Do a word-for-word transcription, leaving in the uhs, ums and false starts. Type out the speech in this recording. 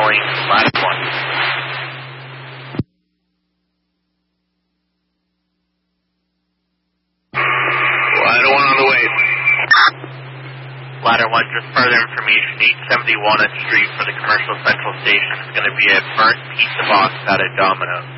calling ladder one. Ladder one on the way. Ladder one, just further information, eight seventy-one Street for the commercial central station. It's going to be a burnt pizza box out of Domino's.